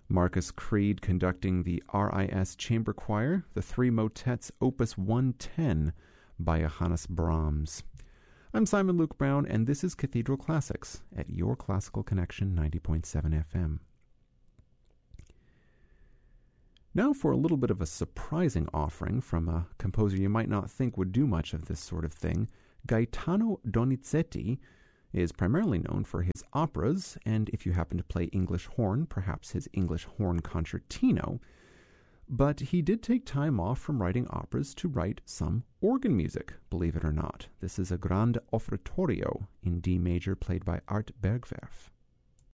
Marcus Creed conducting the RIS Chamber Choir, the three motets Opus 110 by Johannes Brahms. I'm Simon Luke Brown, and this is Cathedral Classics at your Classical Connection 90.7 FM. Now for a little bit of a surprising offering from a composer you might not think would do much of this sort of thing. Gaetano Donizetti is primarily known for his operas, and if you happen to play English horn, perhaps his English horn concertino. But he did take time off from writing operas to write some organ music, believe it or not. This is a Grande Offertorio in D major played by Art Bergwerf.